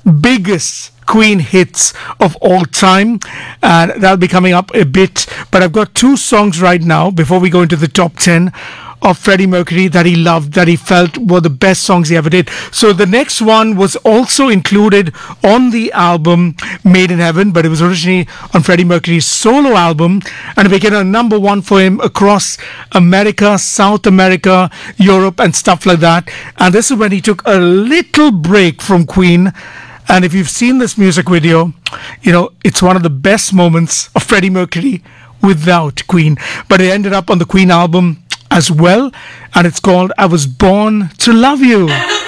biggest Queen hits of all time, and that'll be coming up a bit. But I've got two songs right now before we go into the top 10 of Freddie Mercury that he loved, that he felt were the best songs he ever did. So the next one was also included on the album Made in Heaven, but it was originally on Freddie Mercury's solo album, and it became a number one for him across America, South America, Europe, and stuff like that. And this is when he took a little break from Queen. And if you've seen this music video, it's one of the best moments of Freddie Mercury without Queen. But it ended up on the Queen album as well, and it's called I Was Born to Love You.